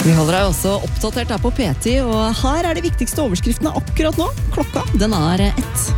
Vi holder deg også oppdatert her på PT, og her er de viktigste overskriftene akkurat nå. Klokka, den er 1.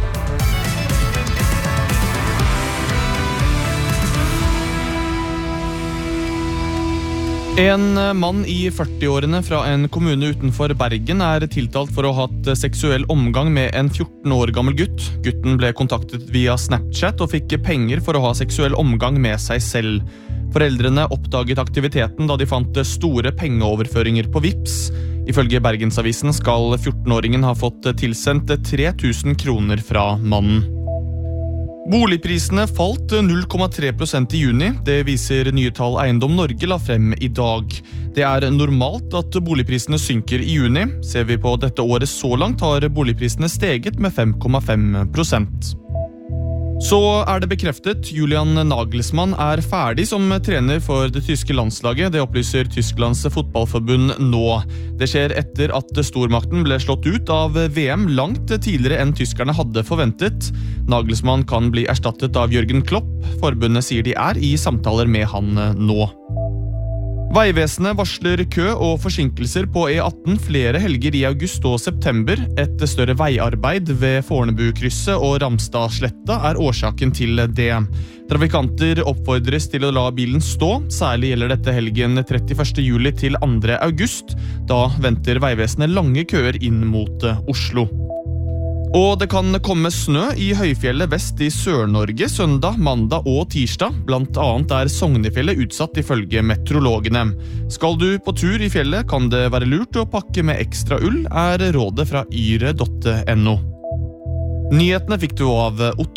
En mann i 40-årene fra en kommune utenfor Bergen er tiltalt for å ha hatt seksuell omgang med en 14 år gammel gutt. Gutten ble kontaktet via Snapchat og fikk penger for å ha seksuell omgang med seg selv. Foreldrene oppdaget aktiviteten da de fant store pengeoverføringer på Vipps. Ifølge Bergensavisen skal 14-åringen ha fått tilsendt 3000 kroner fra mannen. Boligprisene falt 0,3% i juni. Det viser nye tall Eiendom Norge la frem i dag. Det er normalt at boligprisene synker i juni. Ser vi på dette året så langt har boligprisene steget med 5,5%. Så er det bekreftet, Julian Nagelsmann er ferdig som trener for det tyske landslaget. Det opplyser Tysklands fotballforbund nå. Det skjer etter at stormakten ble slått ut av VM langt tidligere enn tyskerne hadde forventet. Nagelsmann kan bli erstattet av Jørgen Klopp. Forbundet sier de er i samtaler med han nå. Veivesenet varsler kø og forsinkelser på E18 flere helger i august og september. Et større veiarbeid ved Fornebukrysset og Ramstadsletta er årsaken til det. Trafikanter oppfordres til å la bilen stå, særlig gjelder dette helgen 31. juli til 2. august. Da venter Veivesenet lange køer inn mot Oslo. Og det kan komme snø i høyfjellet vest i Sør-Norge søndag, mandag og tirsdag. Blant annet er Sognefjellet utsatt ifølge meteorologene. Skal du på tur i fjellet, kan det være lurt å pakke med ekstra ull, er rådet fra yre.no. Nyhetene fikk du av Otto.